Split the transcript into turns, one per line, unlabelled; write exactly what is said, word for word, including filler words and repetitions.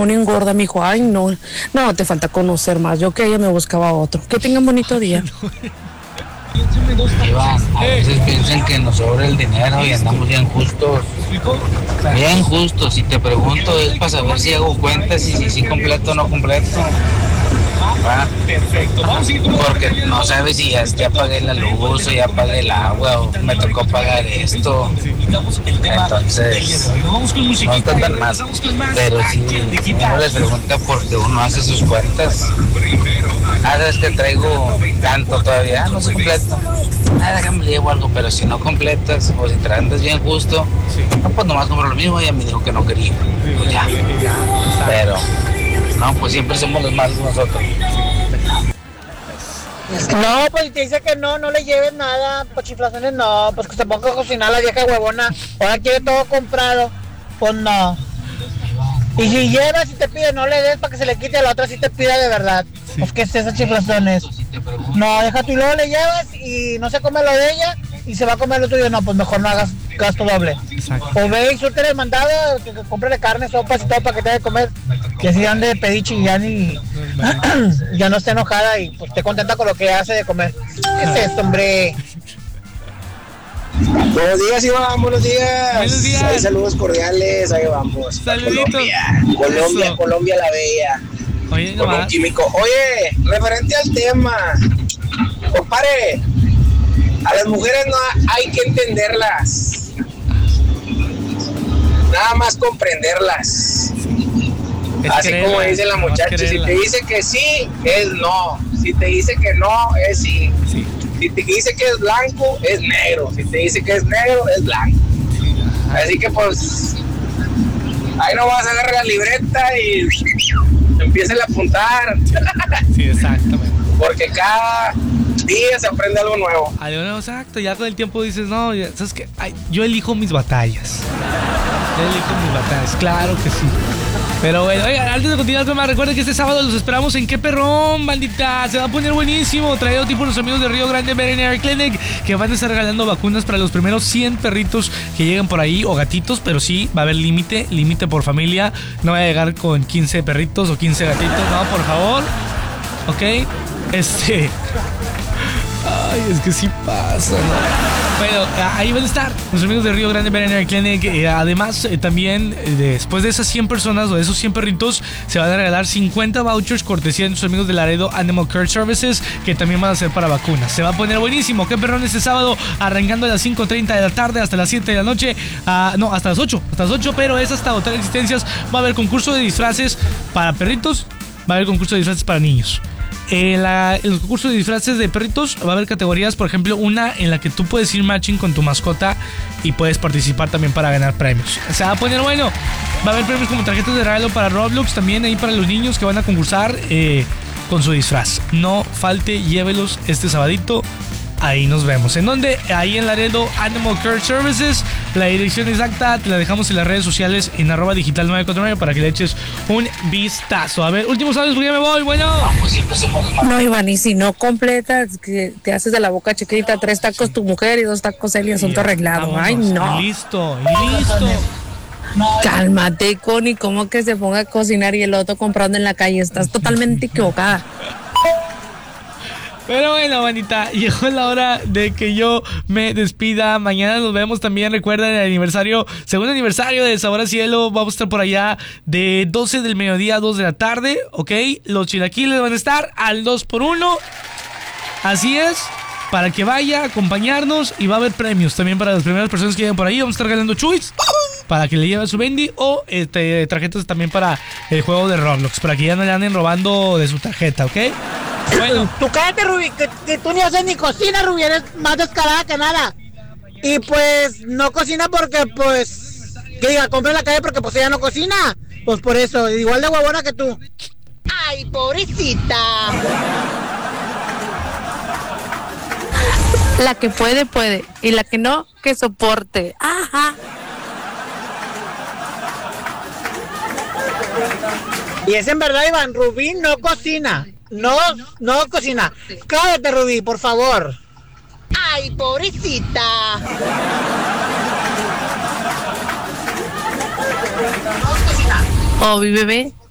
matrimonio engorda, me dijo, ay, no, no, te falta conocer más. Yo que ella me buscaba otro. Que tengan bonito día.
Iván, a veces piensan que nos sobra el dinero y andamos bien justos. Bien justos. Si te pregunto es para saber si hago cuentas y si sí completo o no completo. ¿Va? Porque no sabes si ya, ya pagué la luz o ya pagué el agua o me tocó pagar esto. Entonces, no está tan mal. Pero si uno les pregunta porque uno hace sus cuentas. Ah, sabes que traigo tanto todavía, no se completo. Ah, déjame llevo algo, pero si no completas o si te andas bien justo, no, pues nomás compro lo mismo. Ella me dijo que no quería. Pues ya. Pero no, pues siempre somos los malos nosotros.
No, pues si te dice que no, no le lleves nada, pues chiflaciones no, pues que se ponga a cocinar la vieja huevona, ahora quiere todo comprado, pues no. Y si llevas y te pide, no le des para que se le quite, a la otra sí te pida de verdad. Sí. Pues que es esas chiflaciones. No, deja tú y luego le llevas y no se come lo de ella y se va a comer lo tuyo, no, pues mejor no hagas gasto doble. Exacto. O ve y suéltale el mandado, que, que compre carne, sopas y todo para que te dé de comer, que así ande de pediche y ya ni ya no esté enojada y pues esté contenta con lo que hace de comer. ¿Qué es esto, hombre?
Buenos días, Iván, buenos días.
Buenos días.
Ahí, saludos cordiales, ahí vamos.
Saluditos.
Colombia, Colombia,
Eso.
Colombia la bella.
Oye,
Con un químico. Oye, referente al tema, compadre, a las mujeres no hay que entenderlas, nada más comprenderlas. Es Así creerla, como dice la muchacha, si te dice que sí, es no. Si te dice que no, es sí. sí. Si te dice que es blanco, es negro. Si te dice que es negro, es blanco. Así que pues, ahí no vas a agarrar la libreta y empiecen a apuntar.
Sí, exactamente.
Porque cada día se aprende algo nuevo.
Algo nuevo, exacto. Ya con el tiempo dices, no, ya, ¿sabes qué? Ay, yo elijo mis batallas. Yo elijo mis batallas, claro que sí. Pero bueno, oigan, antes de continuar con más, recuerden que este sábado los esperamos en Qué Perrón, bandita. Se va a poner buenísimo. Traído tipo los amigos de Río Grande Veterinary Clinic, que van a estar regalando vacunas para los primeros cien perritos que lleguen por ahí, o gatitos, pero sí, va a haber límite, límite por familia. No va a llegar con quince perritos o quince gatitos, no, por favor. Ok, este... Ay, es que sí pasa, ¿no? Bueno, ahí van a estar los amigos de Río Grande Veterinary Clinic. Eh, además, eh, también, eh, después de esas cien personas o de esos cien perritos, se van a regalar cincuenta vouchers cortesía de nuestros amigos de Laredo Animal Care Services, que también van a ser para vacunas. Se va a poner buenísimo. Qué perrón este sábado, arrancando a las cinco treinta de la tarde hasta las siete de la noche. Uh, no, hasta las ocho. Hasta las ocho, pero es hasta agotar existencias. Va a haber concurso de disfraces para perritos. Va a haber concurso de disfraces para niños. En, la, en los concursos de disfraces de perritos va a haber categorías, por ejemplo, una en la que tú puedes ir matching con tu mascota y puedes participar también para ganar premios. Se va a poner bueno. Va a haber premios como tarjetas de regalo para Roblox, también ahí para los niños que van a concursar eh, con su disfraz. No falte, llévelos este sabadito. Ahí nos vemos. ¿En dónde? Ahí en Laredo Animal Care Services. La dirección exacta te la dejamos en las redes sociales en arroba digital nueve cuatro nueve para que le eches un vistazo. A ver, últimos saludos porque ya me voy. Bueno.
No, Iván, y si no completas, que te haces de la boca chiquita, tres tacos tu mujer y dos tacos él y asunto arreglado. Ay, no.
Y listo, y listo.
Cálmate, Connie, ¿cómo que se ponga a cocinar y el otro comprando en la calle? Estás totalmente equivocada.
Pero bueno, bandita, llegó la hora de que yo me despida. Mañana nos vemos también. Recuerden el aniversario, segundo aniversario de Sabor a Cielo. Vamos a estar por allá de doce del mediodía a dos de la tarde, ¿ok? Los chilaquiles van a estar al dos por uno. Así es, para que vaya a acompañarnos. Y va a haber premios también para las primeras personas que lleguen por ahí. Vamos a estar regalando chuis para que le lleve su bendy, o este, tarjetas también para el juego de Roblox, para que ya no le anden robando de su tarjeta, ¿ok?
Bueno. Tú cállate, Rubí, que, que tú ni haces ni cocina, Rubí, eres más descarada que nada. Y pues no cocina porque, pues, que diga, compra en la calle porque pues ella no cocina. Pues por eso, igual de huevona que tú. Ay, pobrecita.
La que puede, puede. Y la que no, que soporte. Ajá.
Y es en verdad, Iván, Rubí no cocina. No, no cocina. Cállate, Rubí, por favor. Ay, pobrecita.
Oh, mi bebé,